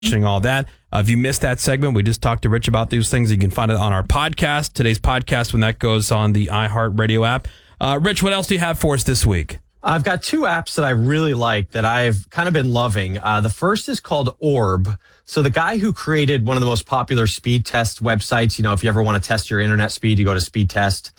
All that. If you missed that segment, we just talked to Rich about these things. You can find it on our podcast, today's podcast, when that goes on the iHeartRadio app. Rich, what else do you have for us this week? I've got two apps that I really like that I've kind of been loving. The first is called Orb. So the guy who created one of the most popular speed test websites, if you ever want to test your internet speed, you go to Speed Test.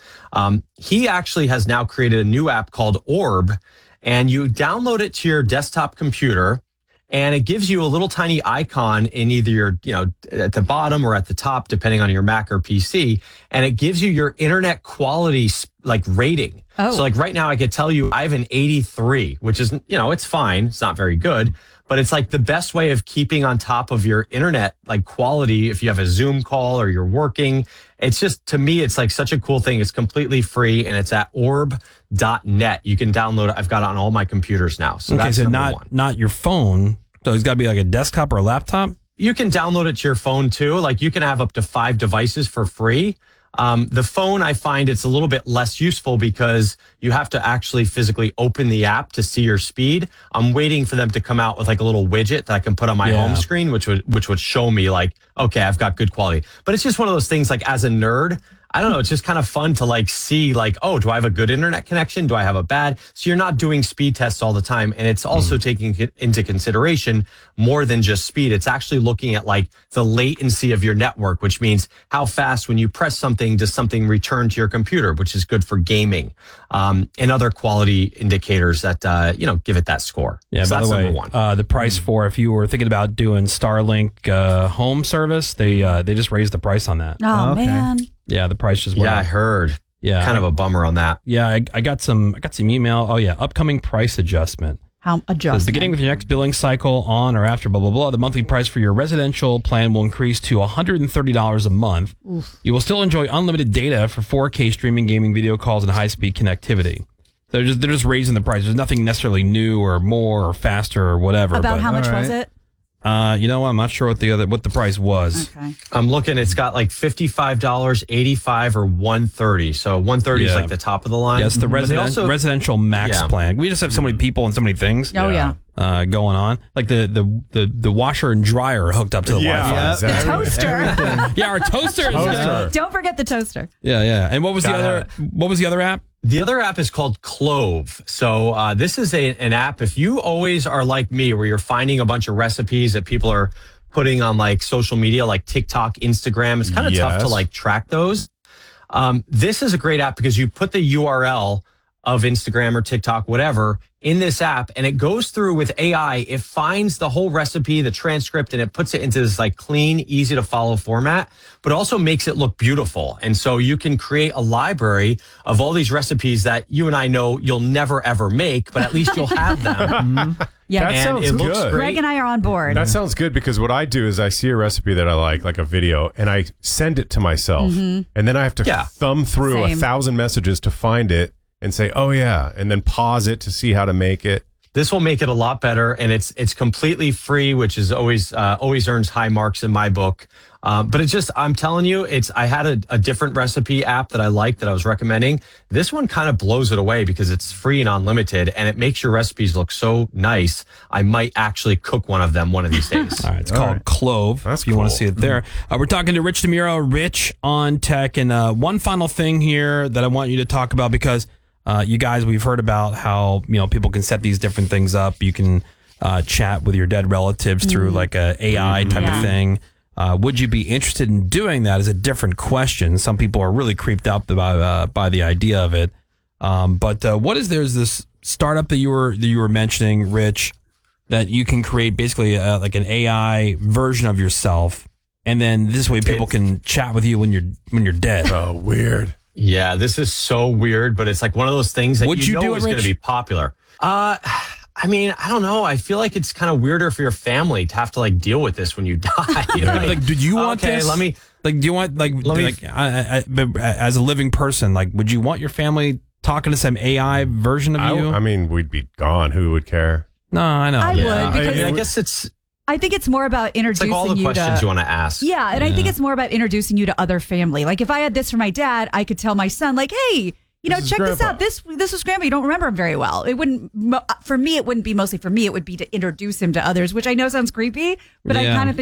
He actually has now created a new app called Orb, and you download it to your desktop computer. And it gives you a little tiny icon in either your, at the bottom or at the top, depending on your Mac or PC. And it gives you your internet quality, rating. Oh. So right now I could tell you I have an 83, which is, it's fine. It's not very good, but it's the best way of keeping on top of your internet, quality. If you have a Zoom call or you're working, it's just, to me, it's such a cool thing. It's completely free and it's at orb.net. You can download it. I've got it on all my computers now. So okay, that's so number one. not your phone. So it's got to be a desktop or a laptop? You can download it to your phone too. You can have up to 5 devices for free. The phone, I find it's a little bit less useful because you have to actually physically open the app to see your speed. I'm waiting for them to come out with a little widget that I can put on my home screen, which would show me okay, I've got good quality. But it's just one of those things as a nerd, I don't know. It's just kind of fun to see oh, do I have a good internet connection? Do I have a bad? So you're not doing speed tests all the time. And it's also taking into consideration more than just speed. It's actually looking at the latency of your network, which means how fast when you press something, does something return to your computer, which is good for gaming, and other quality indicators that, give it that score. Yeah, so by that's the way, number one. the price for, if you were thinking about doing Starlink home service, they just raised the price on that. Oh, Okay. man. Yeah, the price just went Yeah, up. I heard. Yeah. Kind of a bummer on that. Yeah, I got some email. Oh yeah, upcoming price adjustment. How adjustment? Says, beginning with your next billing cycle on or after blah blah blah, the monthly price for your residential plan will increase to $130 a month. Oof. You will still enjoy unlimited data for 4K streaming, gaming, video calls, and high-speed connectivity. They're just raising the price. There's nothing necessarily new or more or faster or whatever. About how much All was right. it? I'm not sure what the price was. Okay. I'm looking, it's got $55, $85, or $130. So $130 Yeah. is the top of the line. Yes, the But they also- residential max Yeah. plan. We just have so many people and so many things Oh, yeah. going on. Like the washer and dryer are hooked up to the Wi-Fi. Yeah, The toaster. Yeah, our toaster is hooked up. Don't forget the toaster. Yeah. And what was Got the other app? The other app is called Clove. So this is an app, if you always are like me, where you're finding a bunch of recipes that people are putting on social media, like TikTok, Instagram, it's kind of tough to track those. This is a great app because you put the URL of Instagram or TikTok, whatever, in this app, and it goes through with AI. It finds the whole recipe, the transcript, and it puts it into this clean, easy to follow format, but also makes it look beautiful. And so you can create a library of all these recipes that you and I know you'll never ever make, but at least you'll have them. Yeah. That And sounds it looks good. great. Greg and I are on board. That sounds good because what I do is I see a recipe that I like a video, and I send it to myself. And then I have to thumb through Same. 1,000 messages to find it and say, oh, yeah, and then pause it to see how to make it. This will make it a lot better, and it's completely free, which is always earns high marks in my book. But it's just, I'm telling you, I had a different recipe app that I liked that I was recommending. This one kind of blows it away because it's free and unlimited, and it makes your recipes look so nice. I might actually cook one of them one of these days. All right, it's called Clove. That's if you want to cool. see it there. We're talking to Rich DeMuro, Rich on Tech, and one final thing here that I want you to talk about because you guys, we've heard about how people can set these different things up. You can chat with your dead relatives through like a AI type of thing. Would you be interested in doing that? Is a different question. Some people are really creeped out by the idea of it. But there's this startup that you were mentioning, Rich, that you can create basically like an AI version of yourself, and then this way people can chat with you when you're dead. Oh, weird. Yeah, this is so weird, but it's one of those things that Would you do it, is going to Rich? be popuper. I mean, I don't know. I feel like it's kind of weirder for your family to have to deal with this when you die. You know? Like, do you want okay, this? let me. Like, do you want as a living person? Like, would you want your family talking to some AI version of you? I mean, we'd be gone. Who would care? No, I know. I would, because I guess it's I think it's more about introducing all the you questions to. you want to ask. Yeah, and I think it's more about introducing you to other family. Like if I had this for my dad, I could tell my son, like, hey, check this out. This was Grandpa. You don't remember him very well. It wouldn't, for me, it wouldn't be mostly for me. It would be to introduce him to others, which I know sounds creepy, but I Yeah. kind of think